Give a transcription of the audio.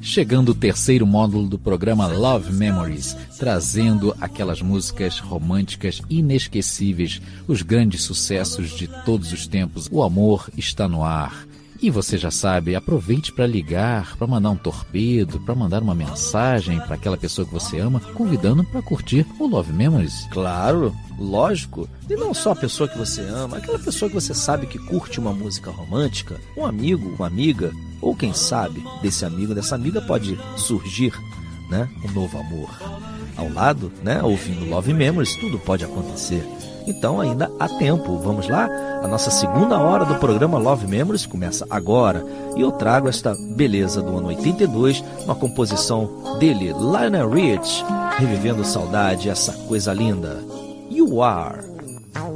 Chegando o terceiro módulo do programa Love Memories, trazendo aquelas músicas românticas inesquecíveis, os grandes sucessos de todos os tempos. O amor está no ar. E você já sabe, aproveite para ligar, para mandar um torpedo, para mandar uma mensagem para aquela pessoa que você ama, convidando para curtir o Love Memories. Claro, lógico. E não só a pessoa que você ama, aquela pessoa que você sabe que curte uma música romântica, um amigo, uma amiga, ou quem sabe, desse amigo, dessa amiga pode surgir, né, um novo amor. Ao lado, né, ouvindo Love Memories, tudo pode acontecer. Então ainda há tempo. Vamos lá? A nossa segunda hora do programa Love Memories começa agora. E eu trago esta beleza do ano 82, uma composição dele, Lionel Rich, revivendo saudade, essa coisa linda. You Are.